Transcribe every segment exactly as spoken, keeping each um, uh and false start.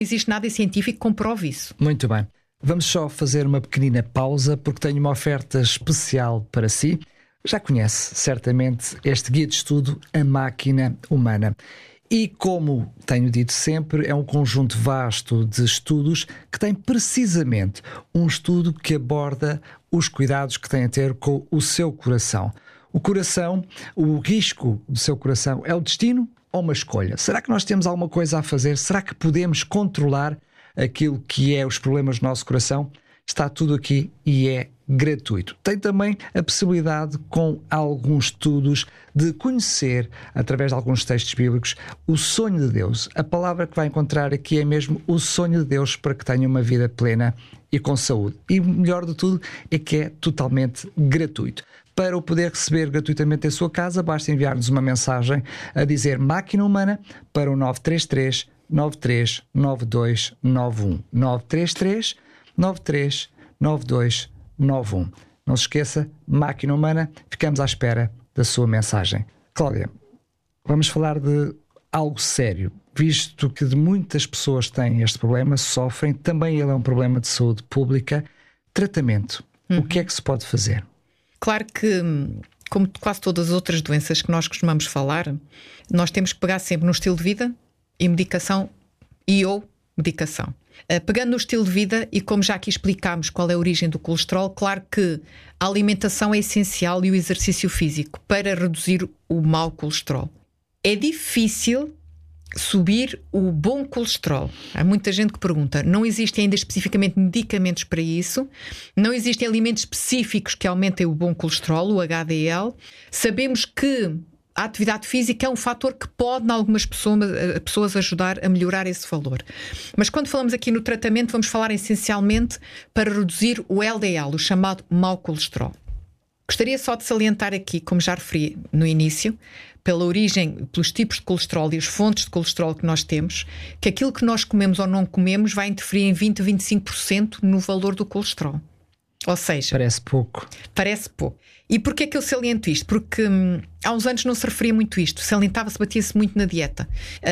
existe nada científico que comprove isso. Muito bem. Vamos só fazer uma pequenina pausa porque tenho uma oferta especial para si. Já conhece certamente este guia de estudo A Máquina Humana. E como tenho dito sempre, é um conjunto vasto de estudos que tem precisamente um estudo que aborda os cuidados que tem a ter com o seu coração. O coração, o risco do seu coração é o destino ou uma escolha? Será que nós temos alguma coisa a fazer? Será que podemos controlar aquilo que é os problemas do nosso coração? Está tudo aqui e é gratuito. Tem também a possibilidade, com alguns estudos, de conhecer, através de alguns textos bíblicos, o sonho de Deus. A palavra que vai encontrar aqui é mesmo o sonho de Deus para que tenha uma vida plena e com saúde. E o melhor de tudo é que é totalmente gratuito. Para o poder receber gratuitamente em sua casa, basta enviar-nos uma mensagem a dizer Máquina Humana para o nove três três, nove três nove dois nove um. nove três três, nove três nove dois nove um. Não se esqueça, Máquina Humana, ficamos à espera da sua mensagem. Cláudia, vamos falar de algo sério, visto que de muitas pessoas têm este problema, sofrem, também ele é um problema de saúde pública. Tratamento, uhum. O que é que se pode fazer? Claro que, como quase todas as outras doenças que nós costumamos falar, nós temos que pegar sempre no estilo de vida e medicação e ou medicação. Pegando no estilo de vida, e como já aqui explicámos qual é a origem do colesterol, claro que a alimentação é essencial e o exercício físico para reduzir o mau colesterol. É difícil subir o bom colesterol. Há muita gente que pergunta, não existem ainda especificamente medicamentos para isso, não existem alimentos específicos que aumentem o bom colesterol, o H D L. Sabemos que a atividade física é um fator que pode, em algumas pessoas, pessoas ajudar a melhorar esse valor. Mas quando falamos aqui no tratamento, vamos falar essencialmente para reduzir o L D L, o chamado mau colesterol. Gostaria só de salientar aqui, como já referi no início, pela origem, pelos tipos de colesterol e as fontes de colesterol que nós temos, que aquilo que nós comemos ou não comemos vai interferir em vinte a vinte e cinco por cento no valor do colesterol. Ou seja... Parece pouco. Parece pouco. E porquê é que eu saliento isto? Porque hum, há uns anos não se referia muito isto. Salientava-se, batia-se muito na dieta.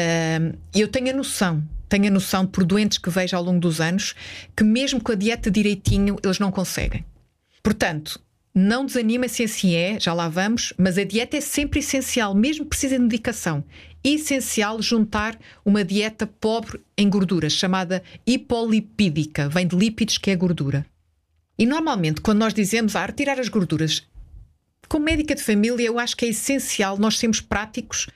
E uh, eu tenho a noção, tenho a noção por doentes que vejo ao longo dos anos, que mesmo com a dieta direitinho, eles não conseguem. Portanto, não desanima se assim é, já lá vamos, mas a dieta é sempre essencial, mesmo que precise de medicação. É essencial juntar uma dieta pobre em gorduras, chamada hipolipídica, vem de lípidos, que é gordura. E normalmente, quando nós dizemos ah, retirar as gorduras, como médica de família, eu acho que é essencial nós sermos práticos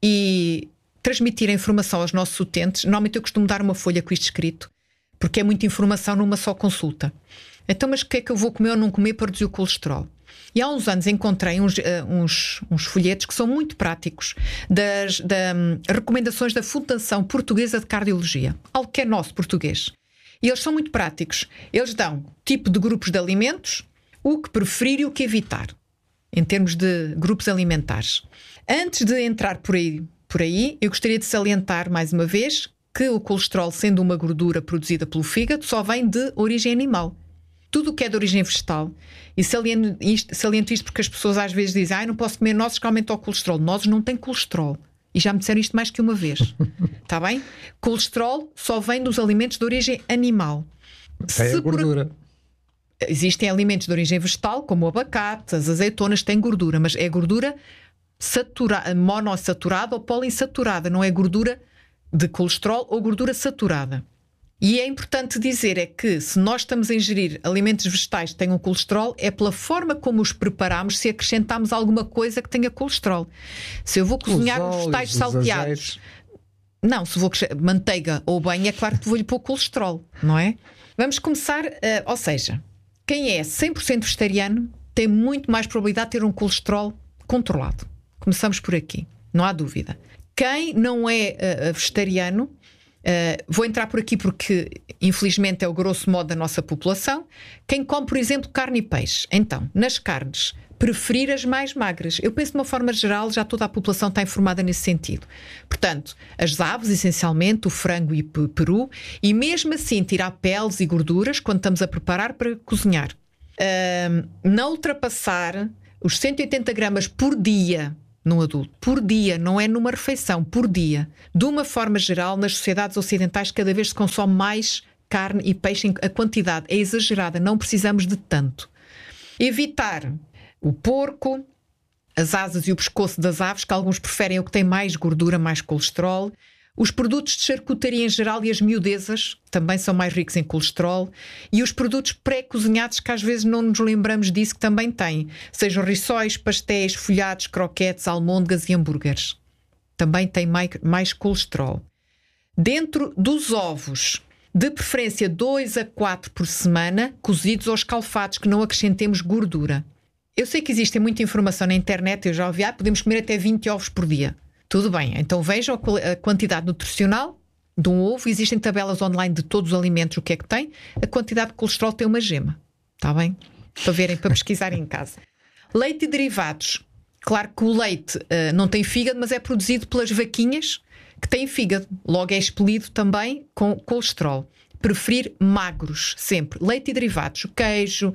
e transmitir a informação aos nossos utentes. Normalmente eu costumo dar uma folha com isto escrito, porque é muita informação numa só consulta. Então, mas o que é que eu vou comer ou não comer para reduzir o colesterol? E há uns anos encontrei uns, uh, uns, uns folhetos que são muito práticos das da, um, recomendações da Fundação Portuguesa de Cardiologia, algo que é nosso português. E eles são muito práticos. Eles dão tipo de grupos de alimentos, o que preferir e o que evitar, em termos de grupos alimentares. Antes de entrar por aí, por aí, eu gostaria de salientar mais uma vez que o colesterol, sendo uma gordura produzida pelo fígado, só vem de origem animal. Tudo o que é de origem vegetal, e saliento isto, saliento isto porque as pessoas às vezes dizem ah, não posso comer nozes que aumentam o colesterol. Nozes não têm colesterol. E já me disseram isto mais que uma vez. Está bem? Colesterol só vem dos alimentos de origem animal. É a gordura. Por... Existem alimentos de origem vegetal, como o abacate, as azeitonas, têm gordura, mas é gordura saturada, monossaturada ou poliinsaturada, não é gordura de colesterol ou gordura saturada. E é importante dizer é que se nós estamos a ingerir alimentos vegetais que tenham colesterol, é pela forma como os preparamos, se acrescentamos alguma coisa que tenha colesterol. Se eu vou cozinhar os vegetais salteados, não, se vou manteiga ou banho, é claro que vou-lhe pôr colesterol, não é? Vamos começar, uh, ou seja, quem é cem por cento vegetariano tem muito mais probabilidade de ter um colesterol controlado. Começamos por aqui, não há dúvida. Quem não é uh, vegetariano, Uh, vou entrar por aqui porque infelizmente é o grosso modo da nossa população. Quem come, por exemplo, carne e peixe, então, nas carnes, preferir as mais magras. Eu penso de uma forma geral, já toda a população está informada nesse sentido. Portanto, as aves, essencialmente, o frango e o peru, e mesmo assim tirar peles e gorduras quando estamos a preparar para cozinhar. Uh, não ultrapassar os cento e oitenta gramas por dia num adulto. Por dia, não é numa refeição, por dia. De uma forma geral, nas sociedades ocidentais cada vez se consome mais carne e peixe. A quantidade é exagerada, não precisamos de tanto. Evitar o porco, as asas e o pescoço das aves, que alguns preferem o que tem mais gordura, mais colesterol. Os produtos de charcutaria em geral e as miudezas também são mais ricos em colesterol. E os produtos pré-cozinhados, que às vezes não nos lembramos disso, que também têm. Sejam rissóis, pastéis, folhados, croquetes, almôndegas e hambúrgueres. Também têm mais, mais colesterol. Dentro dos ovos, de preferência dois a quatro por semana, cozidos ou escalfados, que não acrescentemos gordura. Eu sei que existe muita informação na internet, eu já ouvi, ah, podemos comer até vinte ovos por dia. Tudo bem, então vejam a quantidade nutricional de um ovo. Existem tabelas online de todos os alimentos, o que é que tem. A quantidade de colesterol tem uma gema. Está bem? Para verem, para pesquisarem em casa. Leite e derivados. Claro que o leite uh, não tem fígado, mas é produzido pelas vaquinhas que têm fígado. Logo é expelido também com colesterol. Preferir magros, sempre. Leite e derivados. O queijo,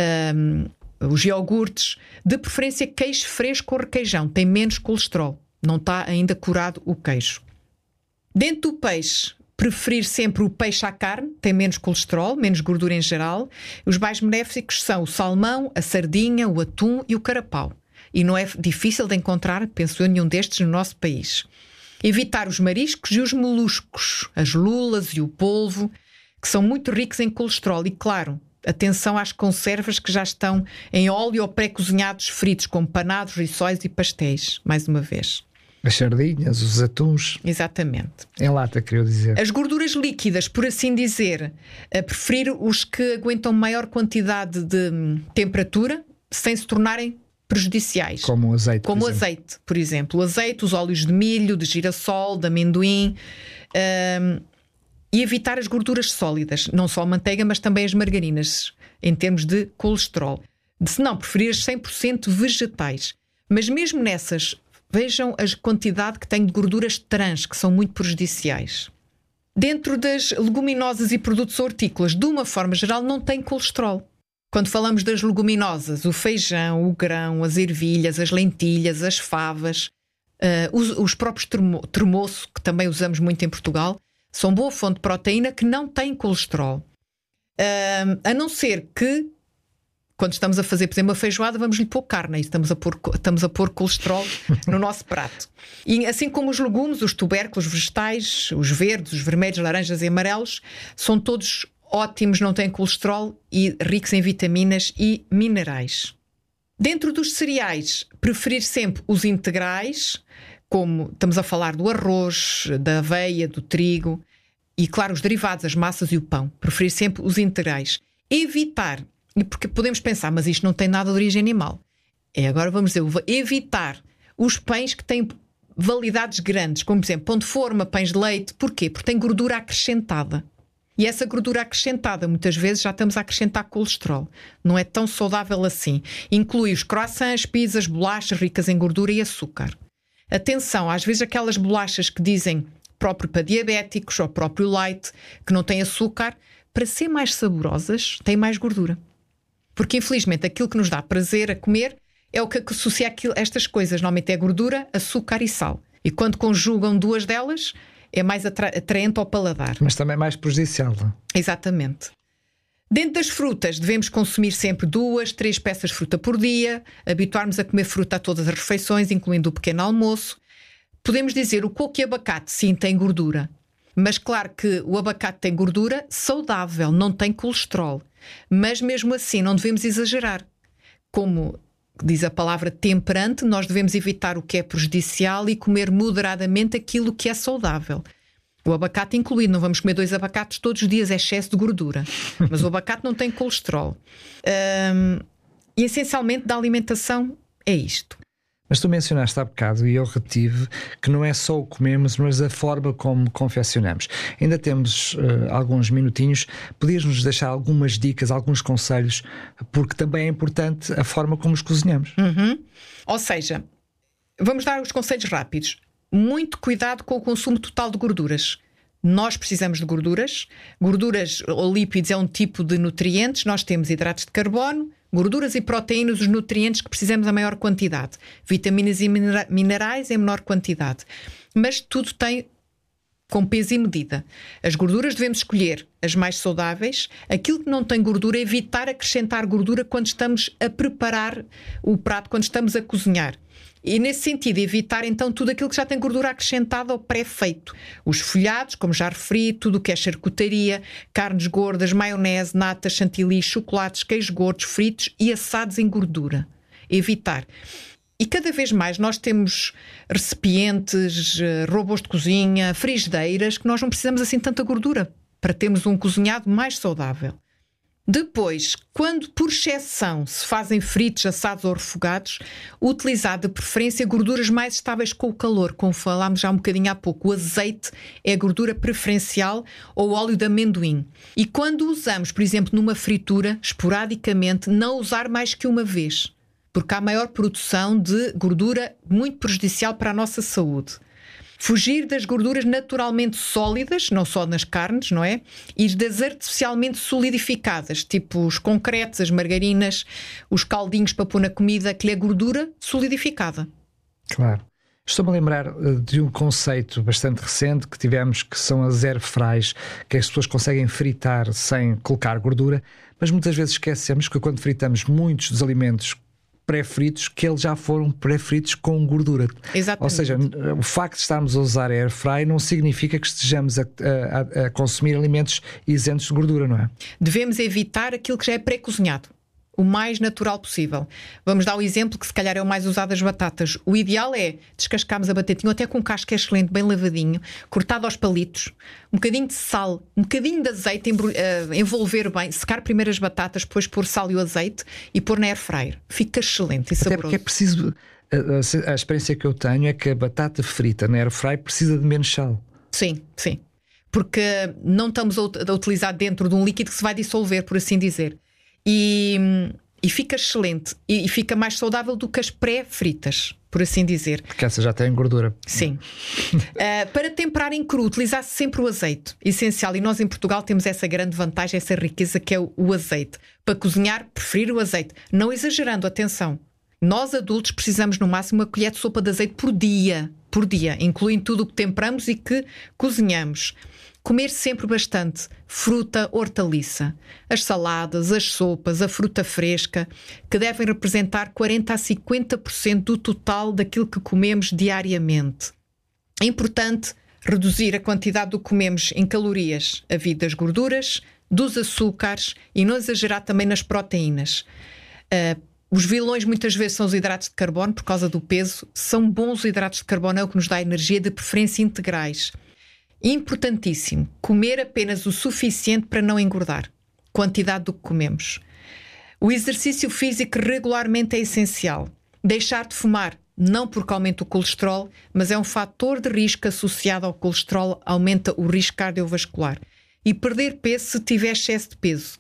um, os iogurtes. De preferência queijo fresco ou requeijão. Tem menos colesterol. Não está ainda curado o queijo. Dentro do peixe, preferir sempre o peixe à carne, tem menos colesterol, menos gordura em geral. Os mais benéficos são o salmão, a sardinha, o atum e o carapau. E não é difícil de encontrar, penso eu, nenhum destes no nosso país. Evitar os mariscos e os moluscos, as lulas e o polvo, que são muito ricos em colesterol. E, claro, atenção às conservas que já estão em óleo ou pré-cozinhados fritos, como panados, rissóis e pastéis, mais uma vez. As sardinhas, os atuns. Exatamente. Em lata, queria dizer. As gorduras líquidas, por assim dizer, preferir os que aguentam maior quantidade de temperatura sem se tornarem prejudiciais. Como o azeite, Como o azeite, por exemplo. O azeite, os óleos de milho, de girassol, de amendoim. Um, e evitar as gorduras sólidas. Não só a manteiga, mas também as margarinas, em termos de colesterol. Se não, preferir as cem por cento vegetais. Mas mesmo nessas, vejam a quantidade que tem de gorduras trans, que são muito prejudiciais. Dentro das leguminosas e produtos hortícolas, de uma forma geral, não tem colesterol. Quando falamos das leguminosas, o feijão, o grão, as ervilhas, as lentilhas, as favas, uh, os, os próprios termo, termoço, que também usamos muito em Portugal, são boa fonte de proteína que não tem colesterol. Uh, a não ser que, quando estamos a fazer, por exemplo, a feijoada, vamos-lhe pôr carne e estamos a pôr, estamos a pôr colesterol no nosso prato. E assim como os legumes, os tubérculos, os vegetais, os verdes, os vermelhos, laranjas e amarelos, são todos ótimos, não têm colesterol e ricos em vitaminas e minerais. Dentro dos cereais, preferir sempre os integrais, como estamos a falar do arroz, da aveia, do trigo e, claro, os derivados, as massas e o pão. Preferir sempre os integrais. Evitar, e porque podemos pensar, mas isto não tem nada de origem animal. É, agora vamos dizer, evitar os pães que têm validades grandes, como, por exemplo, pão de forma, pães de leite. Porquê? Porque tem gordura acrescentada. E essa gordura acrescentada, muitas vezes, já estamos a acrescentar colesterol. Não é tão saudável assim. Inclui os croissants, pizzas, bolachas ricas em gordura e açúcar. Atenção, às vezes aquelas bolachas que dizem próprio para diabéticos ou próprio light, que não têm açúcar, para ser mais saborosas, têm mais gordura. Porque, infelizmente, aquilo que nos dá prazer a comer é o que associa aquilo, estas coisas. Normalmente é gordura, açúcar e sal. E quando conjugam duas delas, é mais atra- atraente ao paladar. Mas também é mais prejudicial. Não? Exatamente. Dentro das frutas, devemos consumir sempre duas, três peças de fruta por dia, habituarmos a comer fruta a todas as refeições, incluindo o pequeno almoço. Podemos dizer o coco e abacate, sim, tem gordura. Mas claro que o abacate tem gordura saudável, não tem colesterol. Mas mesmo assim não devemos exagerar. Como diz a palavra temperante, nós devemos evitar o que é prejudicial e comer moderadamente aquilo que é saudável. O abacate incluído, não vamos comer dois abacates todos os dias, é excesso de gordura. Mas o abacate não tem colesterol. Um, e essencialmente da alimentação é isto. Mas tu mencionaste há bocado, e eu retive, que não é só o que comemos, mas a forma como confeccionamos. Ainda temos uh, alguns minutinhos. Podias-nos deixar algumas dicas, alguns conselhos, porque também é importante a forma como os cozinhamos. Uhum. Ou seja, vamos dar os conselhos rápidos. Muito cuidado com o consumo total de gorduras. Nós precisamos de gorduras. Gorduras ou lípidos é um tipo de nutrientes. Nós temos hidratos de carbono, Gorduras e proteínas, os nutrientes que precisamos a maior quantidade. Vitaminas e minera- minerais em menor quantidade. Mas tudo tem com peso e medida. As gorduras devemos escolher as mais saudáveis. Aquilo que não tem gordura, evitar acrescentar gordura quando estamos a preparar o prato, quando estamos a cozinhar. E nesse sentido, evitar então tudo aquilo que já tem gordura acrescentada ou pré-feito. Os folhados, como já referi, tudo o que é charcutaria, carnes gordas, maionese, natas, chantilly, chocolates, queijos gordos, fritos e assados em gordura. Evitar. E cada vez mais nós temos recipientes, robôs de cozinha, frigideiras, que nós não precisamos assim tanta gordura para termos um cozinhado mais saudável. Depois, quando por exceção se fazem fritos, assados ou refogados, utilizar de preferência gorduras mais estáveis com o calor, como falámos já um bocadinho há pouco. O azeite é a gordura preferencial ou o óleo de amendoim. E quando usamos, por exemplo, numa fritura, esporadicamente, não usar mais que uma vez, porque há maior produção de gordura muito prejudicial para a nossa saúde. Fugir das gorduras naturalmente sólidas, não só nas carnes, não é? E das artificialmente solidificadas, tipo os concretos, as margarinas, os caldinhos para pôr na comida, que é gordura solidificada. Claro. Estou-me a lembrar de um conceito bastante recente que tivemos, que são as air fries, que as pessoas conseguem fritar sem colocar gordura, mas muitas vezes esquecemos que quando fritamos muitos dos alimentos pré-fritos, que eles já foram pré-fritos com gordura. Exatamente. Ou seja, o facto de estarmos a usar air fry não significa que estejamos a, a, a consumir alimentos isentos de gordura, não é? Devemos evitar aquilo que já é pré-cozinhado, o mais natural possível. Vamos dar o exemplo que se calhar é o mais usado, as batatas. O ideal é descascarmos a batatinha, até com casca excelente, bem lavadinho, cortado aos palitos, um bocadinho de sal, um bocadinho de azeite, envolver bem, secar primeiro as batatas, depois pôr sal e o azeite e pôr na air fryer. Fica excelente e saboroso. Até porque é preciso, a, a, a experiência que eu tenho é que a batata frita na air fryer precisa de menos sal. Sim, sim. Porque não estamos a, a utilizar dentro de um líquido que se vai dissolver, por assim dizer. E, e fica excelente e, e fica mais saudável do que as pré-fritas, por assim dizer. Porque essa já tem gordura. Sim. uh, para temperar em cru, utilizar sempre o azeite, essencial. E nós em Portugal temos essa grande vantagem, essa riqueza que é o, o azeite. Para cozinhar, preferir o azeite. Não exagerando, atenção. Nós adultos precisamos no máximo uma colher de sopa de azeite por dia. Por dia, incluindo tudo o que temperamos e que cozinhamos. Comer sempre bastante fruta, hortaliça, as saladas, as sopas, a fruta fresca, que devem representar quarenta a cinquenta por cento do total daquilo que comemos diariamente. É importante reduzir a quantidade do que comemos em calorias, a vida das gorduras, dos açúcares e não exagerar também nas proteínas. Uh, Os vilões muitas vezes são os hidratos de carbono, por causa do peso. São bons os hidratos de carbono, é o que nos dá energia, de preferência integrais. Importantíssimo, comer apenas o suficiente para não engordar. Quantidade do que comemos. O exercício físico regularmente é essencial. Deixar de fumar, não porque aumenta o colesterol, mas é um fator de risco associado ao colesterol, aumenta o risco cardiovascular. E perder peso se tiver excesso de peso.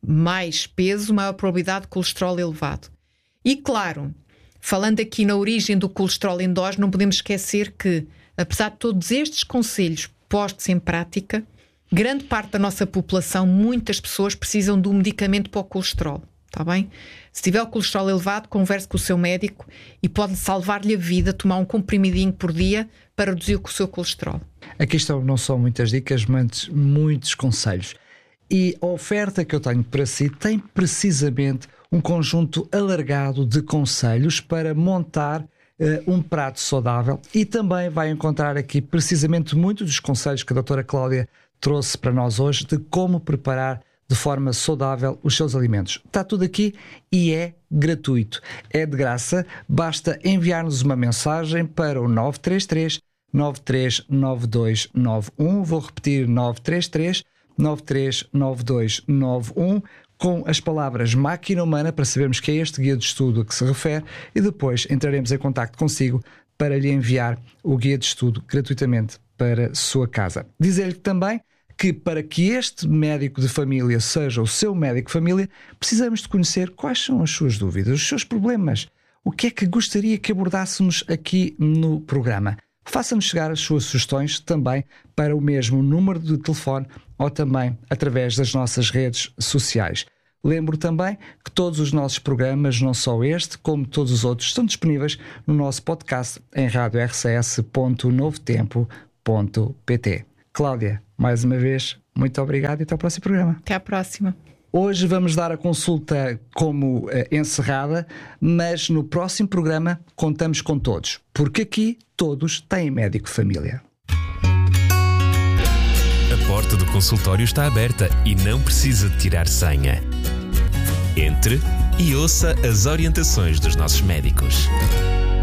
Mais peso, maior probabilidade de colesterol elevado. E claro, falando aqui na origem do colesterol endógeno, não podemos esquecer que, apesar de todos estes conselhos postos em prática, grande parte da nossa população, muitas pessoas precisam de um medicamento para o colesterol. Está bem? Se tiver o colesterol elevado, converse com o seu médico e pode salvar-lhe a vida, tomar um comprimidinho por dia para reduzir o seu colesterol. Aqui estão não só muitas dicas, mas muitos conselhos. E a oferta que eu tenho para si tem precisamente um conjunto alargado de conselhos para montar uh, um prato saudável, e também vai encontrar aqui precisamente muitos dos conselhos que a doutora Cláudia trouxe para nós hoje de como preparar de forma saudável os seus alimentos. Está tudo aqui e é gratuito. É de graça, basta enviar-nos uma mensagem para o nove três três, nove três nove dois nove um. Vou repetir: nove três três, nove três nove dois nove um, com as palavras máquina humana, para sabermos que é este guia de estudo a que se refere, e depois entraremos em contacto consigo para lhe enviar o guia de estudo gratuitamente para a sua casa. Dizer-lhe também que, para que este médico de família seja o seu médico de família, precisamos de conhecer quais são as suas dúvidas, os seus problemas. O que é que gostaria que abordássemos aqui no programa? Faça-nos chegar as suas sugestões também para o mesmo número de telefone ou também através das nossas redes sociais. Lembro também que todos os nossos programas, não só este, como todos os outros, estão disponíveis no nosso podcast em rádio r c s ponto novo tempo ponto p t. Cláudia, mais uma vez, muito obrigado e até ao próximo programa. Até à próxima. Hoje vamos dar a consulta como uh, encerrada, mas no próximo programa contamos com todos, porque aqui todos têm médico de família. A porta do consultório está aberta e não precisa de tirar senha. Entre e ouça as orientações dos nossos médicos.